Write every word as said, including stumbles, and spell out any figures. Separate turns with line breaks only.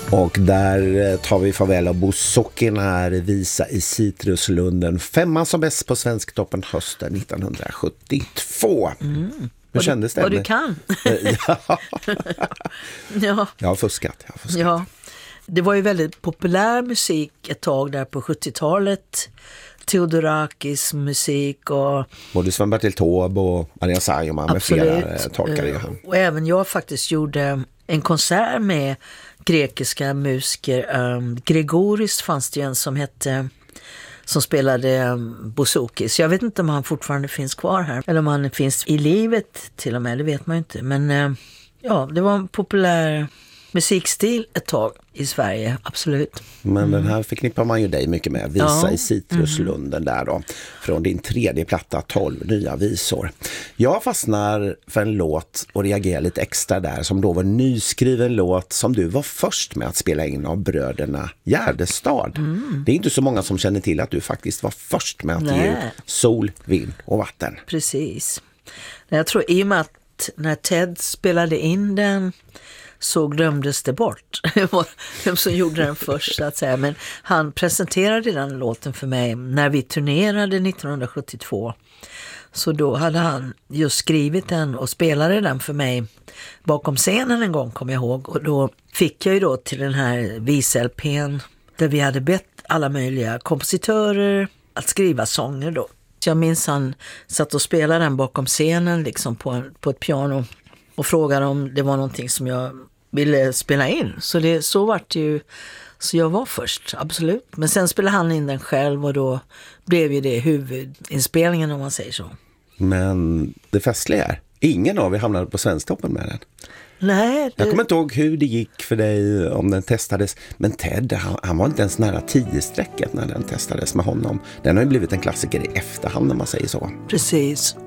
Och där tar vi farväl av Bouzouki här, Visa i Citruslunden. Femman som bäst på Svensktoppen hösten nittonhundrasjuttiotvå.
Mm.
Hur kändes det?
Vad du kan.
ja.
ja.
Jag har fuskat. Jag har fuskat.
Ja. Det var ju väldigt populär musik ett tag där på sjuttiotalet. Theodorakis musik och...
Både Sven-Bertil Taube och Maria Saijonmaa med flera tolkare ju han.
Och även jag faktiskt gjorde en konsert med grekiska musiker. Um, Gregoris fanns det ju en som hette... som spelade um, Bouzouki. Jag vet inte om han fortfarande finns kvar här. Eller om han finns i livet till och med, det vet man ju inte. Men uh, ja, det var en populär musikstil ett tag i Sverige, absolut.
Men
mm.
den här förknippar man ju dig mycket med. Visa
ja.
i Citruslunden där då. Från din tredje platta, tolv nya visor. Jag fastnar för en låt och reagerar lite extra där. Som då var en nyskriven låt som du var först med att spela in av bröderna Gärdestad. Mm. Det är inte så många som känner till att du faktiskt var först med att
Nej.
ge ut Sol, vind och vatten.
Precis. Jag tror i och med att när Ted spelade in den så glömdes det bort. Det var vem som gjorde den först så att säga. Men han presenterade den låten för mig när vi turnerade nittonhundrasjuttiotvå. Så då hade han just skrivit den och spelade den för mig bakom scenen en gång, kommer jag ihåg. Och då fick jag ju då till den här vis-L P:n där vi hade bett alla möjliga kompositörer att skriva sånger då. Så jag minns han satt och spelade den bakom scenen liksom på, en, på ett piano. Och frågade om det var någonting som jag ville spela in. Så det, så var det ju. Så jag var först, absolut. Men sen spelade han in den själv och då blev ju det huvudinspelningen om man säger så.
Men det festliga är, ingen av er hamnade på Svensktoppen med den.
Nej. Det...
Jag kommer inte ihåg hur det gick för dig om den testades. Men Ted, han, han var inte ens nära tio-strecket när den testades med honom. Den har ju blivit en klassiker i efterhand när man säger så.
Precis.